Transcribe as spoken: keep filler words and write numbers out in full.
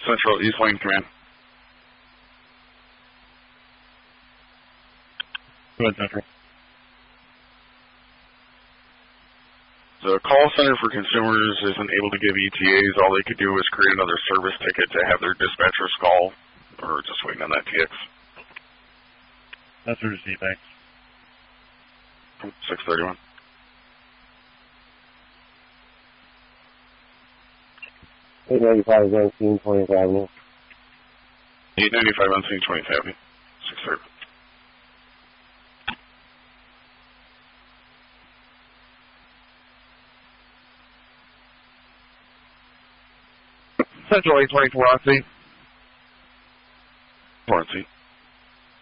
Central East Lane Command. Go ahead, Central. The call center for consumers isn't able to give E T As. All they could do is create another service ticket to have their dispatchers call. Or just waiting on that T X. That's for receipt, thanks. six thirty-one. eight ninety-five on scene, twentieth Avenue. eight ninety-five on scene, twentieth Avenue. six thirty. Central eight twenty-four on scene.